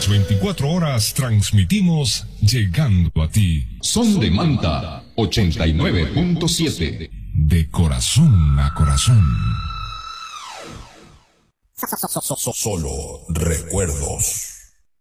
24 horas transmitimos llegando a ti. Son de Manta 89.7. De corazón a corazón. Solo recuerdos.